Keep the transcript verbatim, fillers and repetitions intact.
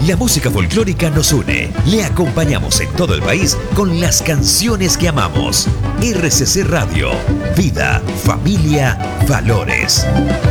La música folclórica nos une. Le acompañamos en todo el país con las canciones que amamos. R C C Radio. Vida, familia, valores.